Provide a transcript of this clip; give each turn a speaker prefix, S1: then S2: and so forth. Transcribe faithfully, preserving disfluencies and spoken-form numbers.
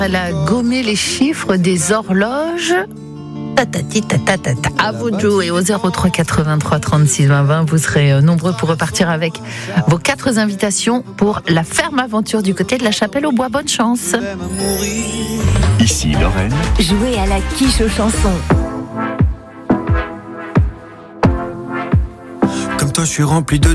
S1: Elle a gommé les chiffres des horloges. Tatati, tatatata. À vous de jouer au zéro trois quatre-vingt-trois trente-six vingt vingt. Vous serez nombreux pour repartir avec vos quatre invitations pour la ferme aventure du côté de la Chapelle aux Bois. Bonne chance.
S2: Ici Lorraine.
S3: Jouez à la quiche aux chansons.
S4: Comme toi, je suis rempli de